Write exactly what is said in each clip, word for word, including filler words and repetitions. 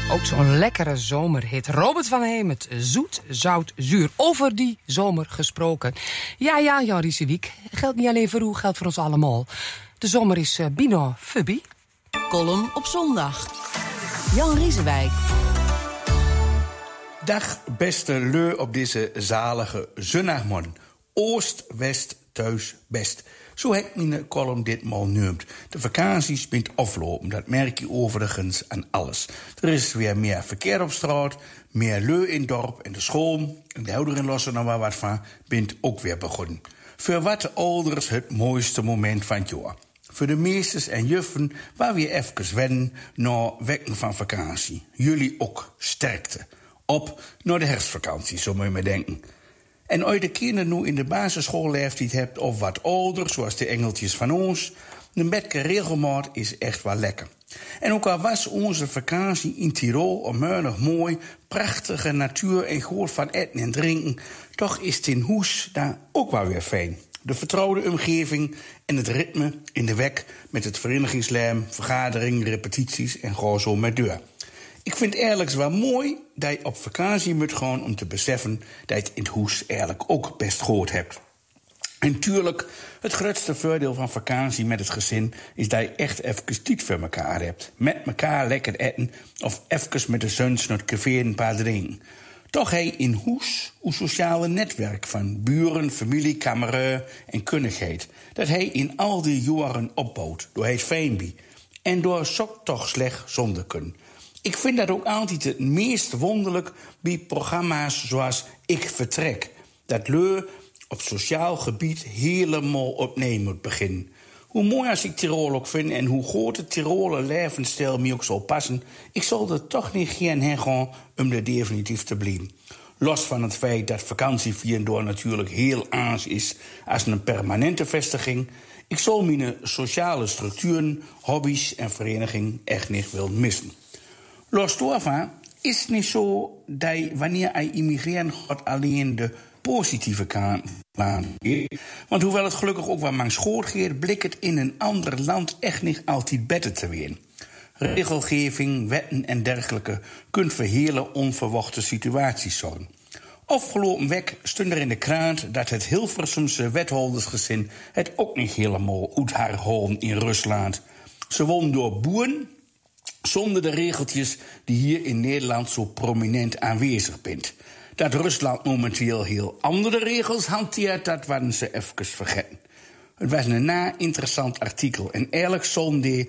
Ook zo'n lekkere zomerhit. Robert van Hemert, zoet, zout, zuur. Over die zomer gesproken. Ja, ja, Jan Riesewiek. Geldt niet alleen voor u, geldt voor ons allemaal. De zomer is uh, bino fubi. Column op zondag. Jan Riesewijk. Dag beste leu op deze zalige zondagmorgen. Oost, west, thuis, best. Zo heb ik mijn column ditmaal noemd. De vakanties bent aflopen, dat merk je overigens aan alles. Er is weer meer verkeer op straat, meer leu in het dorp en de school. En de ouderen lossen er wel wat van, bent ook weer begonnen. Voor wat de ouders het mooiste moment van het jaar. Voor de meesters en juffen waar we even wennen na wekken van vakantie. Jullie ook sterkte. Op naar de herfstvakantie, zo moet je maar denken. En als de kinderen nu in de basisschoolleeftijd hebt of wat ouder, zoals de engeltjes van ons, een bedke regelmaat is echt wel lekker. En ook al was onze vakantie in Tirol onmeunig mooi, prachtige natuur en goed van eten en drinken, toch is het in huis daar ook wel weer fijn. De vertrouwde omgeving en het ritme in de week met het verenigingsleven, vergaderingen, repetities en gewoon zo met deur. Ik vind het eigenlijk wel mooi dat je op vakantie moet gaan om te beseffen dat je het in het huis eigenlijk ook best goed hebt. En tuurlijk, het grootste voordeel van vakantie met het gezin is dat je echt even tijd voor elkaar hebt. Met elkaar lekker eten of even met de zons naar het café een paar drinken. Toch hij in huis uw sociale netwerk van buren, familie, kameraden en kunnigheid. Dat hij in al die jaren opbouwt door het fijn en door sok toch slecht zonder kunnen. Ik vind dat ook altijd het meest wonderlijk bij programma's zoals Ik Vertrek. Dat leu op sociaal gebied helemaal opnieuw moet beginnen. Hoe mooi als ik Tirol ook vind en hoe groot het Tiroler levensstijl me ook zal passen, ik zal er toch niet gaan heen gaan om er definitief te blijven. Los van het feit dat vakantievieren door natuurlijk heel anders is als een permanente vestiging, ik zal mijn sociale structuren, hobby's en vereniging echt niet willen missen. Los daarvan is het niet zo dat wanneer hij immigreren gaat alleen de positieve kant aan. Want hoewel het gelukkig ook wel mangs schoot gaat, blikt het in een ander land echt niet altijd beter te weer. Regelgeving, wetten en dergelijke kunt voor hele onverwachte situaties zorgen. Afgelopen week stond er in de krant dat het Hilversumse wethoudersgezin het ook niet helemaal uit haar holen in Rusland. Ze wonen door boeren zonder de regeltjes die hier in Nederland zo prominent aanwezig zijn. Dat Rusland momenteel heel andere regels hanteert, dat waren ze even vergeten. Het was een na-interessant artikel en eigenlijk zo'n de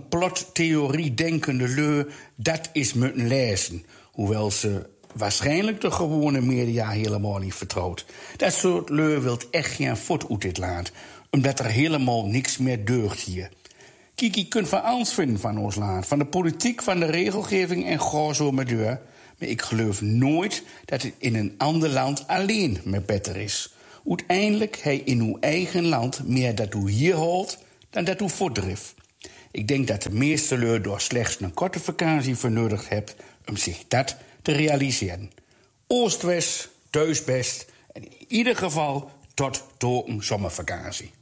complottheorie-denkende leu dat is moeten lezen. Hoewel ze waarschijnlijk de gewone media helemaal niet vertrouwt. Dat soort leu wilt echt geen voet uit dit land, omdat er helemaal niks meer deugt hier. Kiki kunt van alles vinden van ons land, van de politiek, van de regelgeving en ga zo met deur. Maar ik geloof nooit dat het in een ander land alleen maar beter is. Uiteindelijk hij in uw eigen land meer dat u hier hoort dan dat u voordrift. Ik denk dat de meeste leur door slechts een korte vakantie vernodigd hebt om zich dat te realiseren. Oost-West, thuis best en in ieder geval tot de zomervakantie.